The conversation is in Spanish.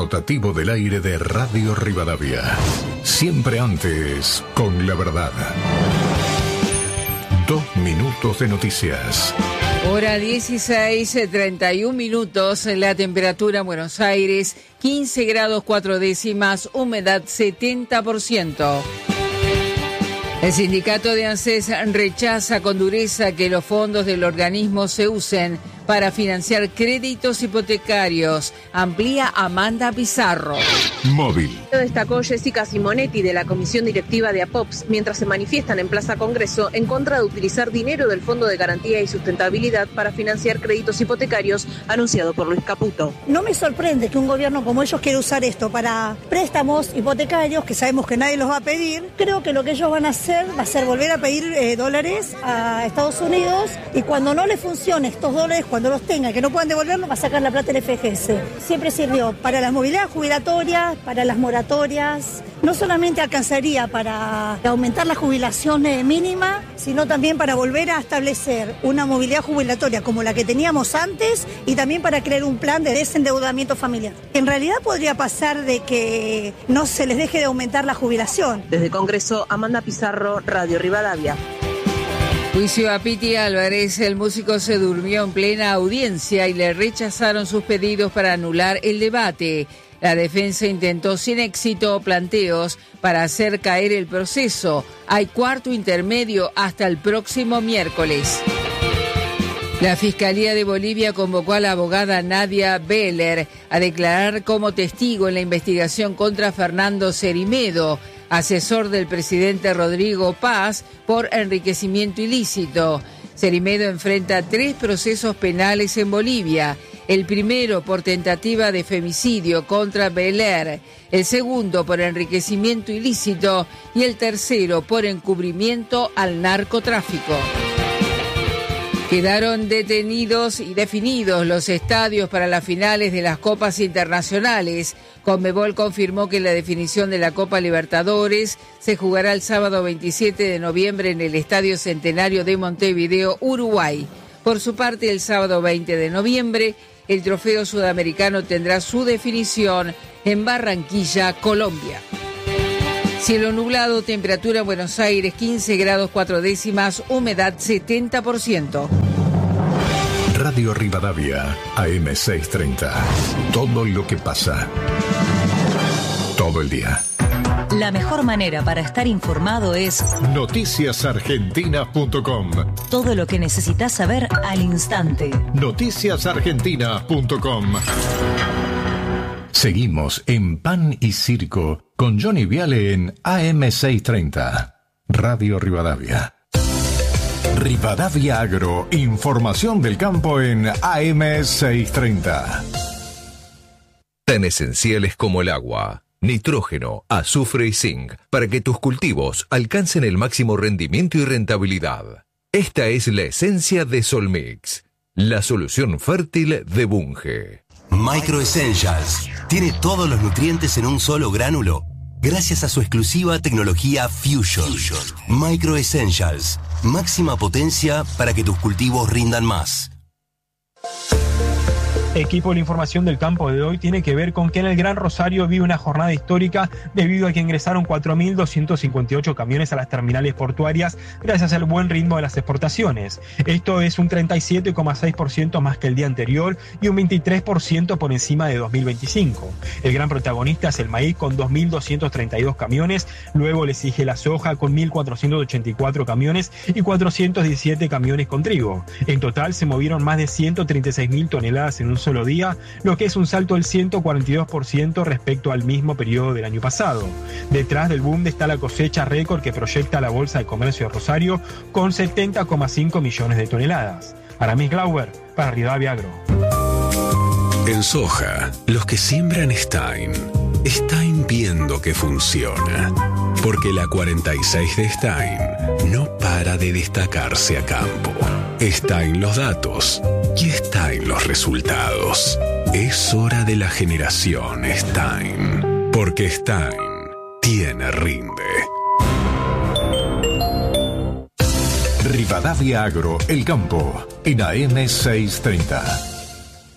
rotativo del aire de Radio Rivadavia. Siempre antes, con la verdad. 2 minutos de noticias. Hora 16:31 minutos, la temperatura en Buenos Aires, 15 grados 4 décimas, humedad 70%. El sindicato de ANSES rechaza con dureza que los fondos del organismo se usen para financiar créditos hipotecarios. Amplía Amanda Pizarro. Móvil. Destacó Jessica Simonetti de la Comisión Directiva de APOPS mientras se manifiestan en Plaza Congreso en contra de utilizar dinero del Fondo de Garantía y Sustentabilidad para financiar créditos hipotecarios anunciado por Luis Caputo. No me sorprende que un gobierno como ellos quiera usar esto para préstamos hipotecarios que sabemos que nadie los va a pedir. Creo que lo que ellos van a hacer va a ser volver a pedir dólares a Estados Unidos y cuando no les funcione estos dólares, cuando los tengan, que no puedan devolverlos, va a sacar la plata del FGS. Siempre sirvió para las movilidades jubilatorias, para las moratorias. No solamente alcanzaría para aumentar la jubilación mínima, sino también para volver a establecer una movilidad jubilatoria como la que teníamos antes y también para crear un plan de desendeudamiento familiar. En realidad podría pasar de que no se les deje de aumentar la jubilación. Desde Congreso, Amanda Pizarro, Radio Rivadavia. Juicio a Piti Álvarez. El músico se durmió en plena audiencia y le rechazaron sus pedidos para anular el debate. La defensa intentó sin éxito planteos para hacer caer el proceso. Hay cuarto intermedio hasta el próximo miércoles. La Fiscalía de Bolivia convocó a la abogada Nadia Beller a declarar como testigo en la investigación contra Fernando Cerimedo, asesor del presidente Rodrigo Paz por enriquecimiento ilícito. Cerimedo enfrenta 3 procesos penales en Bolivia. El primero por tentativa de femicidio contra Beller, el segundo por enriquecimiento ilícito y el tercero por encubrimiento al narcotráfico. Quedaron detenidos y definidos los estadios para las finales de las Copas Internacionales. Conmebol confirmó que la definición de la Copa Libertadores se jugará el sábado 27 de noviembre en el Estadio Centenario de Montevideo, Uruguay. Por su parte, el sábado 20 de noviembre, el trofeo sudamericano tendrá su definición en Barranquilla, Colombia. Cielo nublado, temperatura en Buenos Aires 15 grados 4 décimas, humedad 70%. Radio Rivadavia, AM630. Todo lo que pasa. Todo el día. La mejor manera para estar informado es noticiasargentina.com. Todo lo que necesitas saber al instante. Noticiasargentina.com. Seguimos en Pan y Circo con Johnny Viale en AM630. Radio Rivadavia. Rivadavia Agro, información del campo en AM630. Tan esenciales como el agua, nitrógeno, azufre y zinc para que tus cultivos alcancen el máximo rendimiento y rentabilidad. Esta es la esencia de Solmix, la solución fértil de Bunge. Micro Essentials tiene todos los nutrientes en un solo gránulo gracias a su exclusiva tecnología Fusion. Micro Essentials, máxima potencia para que tus cultivos rindan más. Equipo, la información del campo de hoy tiene que ver con que en el Gran Rosario vive una jornada histórica debido a que ingresaron 4.258 camiones a las terminales portuarias gracias al buen ritmo de las exportaciones. Esto es un 37,6% más que el día anterior y un 23% por encima de 2025. El gran protagonista es el maíz con 2.232 camiones, luego le sigue la soja con 1.484 camiones y 417 camiones con trigo. En total se movieron más de 136.000 toneladas en un solo día, lo que es un salto del 142% respecto al mismo periodo del año pasado. Detrás del boom está la cosecha récord que proyecta la Bolsa de Comercio de Rosario con 70,5 millones de toneladas. Aramis Glauber, para Rivadavia Agro. En soja, los que siembran Stein viendo que funciona. Porque la 46 de Stein no para de destacarse a campo. Está en los datos y está en los resultados. Es hora de la generación Stein. Porque Stein tiene rinde. Rivadavia Agro, el campo, en AM630.